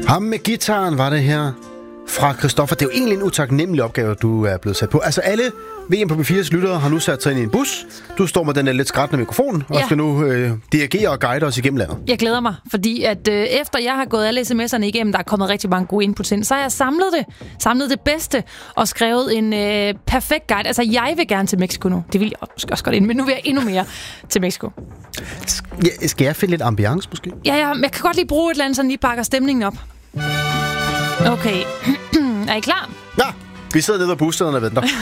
Ham med gitaren var det her fra Christoffer. Det er jo egentlig en utaknemmelig opgave, du er blevet sat på. Altså alle VM på B4's lyttere har nu sat sig ind i en bus. Du står med den der lidt skrættende mikrofon og skal nu dirigere og guide os igennem landet. Jeg glæder mig, fordi at efter jeg har gået alle sms'erne igennem, der er kommet rigtig mange gode inputs ind, så har jeg samlet det bedste og skrevet en perfekt guide. Altså jeg vil gerne til Mexico nu. Det vil jeg også godt ind, men nu vil jeg endnu mere til Mexico. Skal jeg finde lidt ambiance måske? Ja, jeg kan godt lige bruge et eller andet, så lige pakker stemningen op. Okay. Er I klar? Ja, vi sidder nede på busstederne og venter.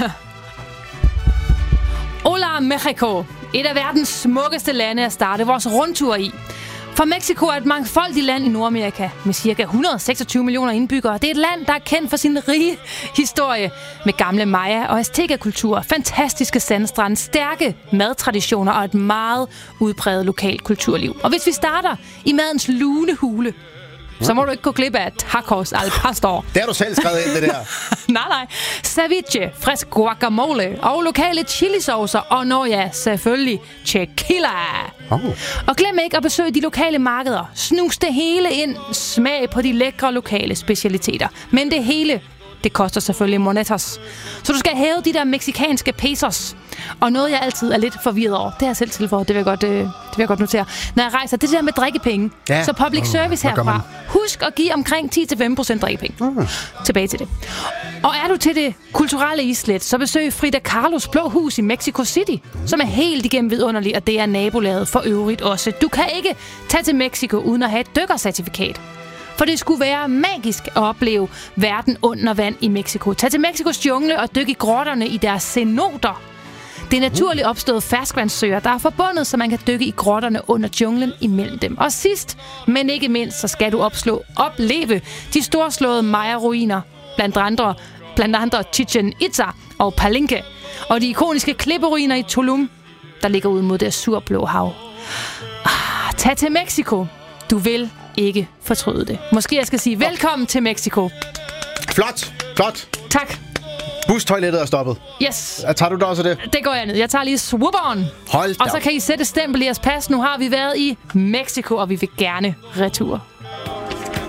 Hola, Mexico. Et af verdens smukkeste lande at starte vores rundtur i. For Mexico er et mangfoldigt land i Nordamerika med ca. 126 millioner indbyggere. Det er et land, der er kendt for sin rige historie med gamle maya- og azteca-kultur, fantastiske sandstrande, stærke madtraditioner og et meget udpræget lokalt kulturliv. Og hvis vi starter i madens lune hule, så må du ikke gå glip af tacos al pastor. Det har du selv skrevet ind, det der. nej. Ceviche, frisk guacamole og lokale chilisaucer. Og selvfølgelig tequila. Og glem ikke at besøge de lokale markeder. Snus det hele ind. Smag på de lækre lokale specialiteter. Men det hele, det koster selvfølgelig monetos. Så du skal hæve de der mexikanske pesos. Og noget, jeg altid er lidt forvirret over, det har jeg selv tilføjet, det vil jeg godt notere. Når jeg rejser, det der med drikkepenge. Ja. Så public service herfra. Husk at give omkring 10-15% drikkepenge. Tilbage til det. Og er du til det kulturelle islet, så besøg Frida Kahlos Blå Hus i Mexico City, som er helt igennem vidunderligt, og det er nabolaget for øvrigt også. Du kan ikke tage til Mexico uden at have et dykkercertifikat. For det skulle være magisk at opleve verden under vand i Mexico. Tag til Mexikos jungle og dyk i grotterne i deres cenoter. Det er naturligt opstået ferskvandssøer, der er forbundet, så man kan dykke i grotterne under junglen imellem dem. Og sidst, men ikke mindst, så skal du opleve de storslåede Maya-ruiner, blandt andre Chichen Itza og Palenque, og de ikoniske klipperuiner i Tulum, der ligger ud mod det azurblå hav. Tag til Mexico. Du vil ikke fortryde det. Måske jeg skal sige velkommen til Mexico. Flot. Tak. Bustoilettet er stoppet. Yes. Tager du da også det? Det går jeg ned. Jeg tager lige swoop-on. Hold da. Og så kan I sætte stempel i jeres pas. Nu har vi været i Mexico, og vi vil gerne retur.